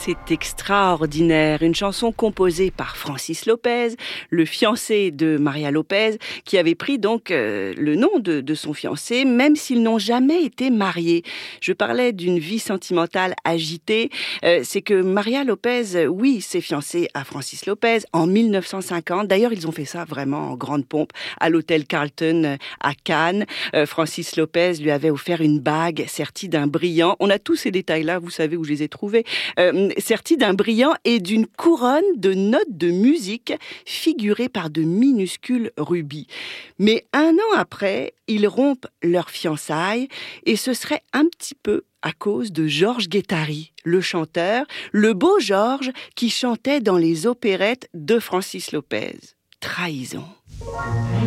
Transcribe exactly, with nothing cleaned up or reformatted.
C'est extraordinaire, une chanson composée par Francis Lopez, le fiancé de Maria Lopez, qui avait pris donc euh, le nom de, de son fiancé, même s'ils n'ont jamais été mariés. Je parlais d'une vie sentimentale agitée, euh, c'est que Maria Lopez, oui, s'est fiancée à Francis Lopez en mille neuf cent cinquante. D'ailleurs, ils ont fait ça vraiment en grande pompe à l'hôtel Carlton à Cannes. Euh, Francis Lopez lui avait offert une bague sertie d'un brillant. On a tous ces détails-là, vous savez où je les ai trouvés. Euh, sertie d'un brillant et d'une couronne de notes de musique figurées par de minuscules rubis. Mais un an après, ils rompent leurs fiançailles et ce serait un petit peu à cause de Georges Guettari, le chanteur, le beau Georges qui chantait dans les opérettes de Francis Lopez. Trahison.